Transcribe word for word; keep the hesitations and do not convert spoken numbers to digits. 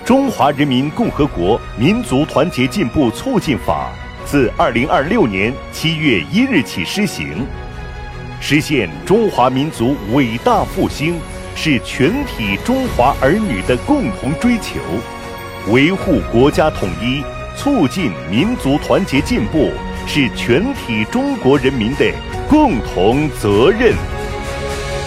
中华人民共和国民族团结进步促进法》自二零二六年七月一日起施行。实现中华民族伟大复兴是全体中华儿女的共同追求，维护国家统一、促进民族团结进步是全体中国人民的共同责任。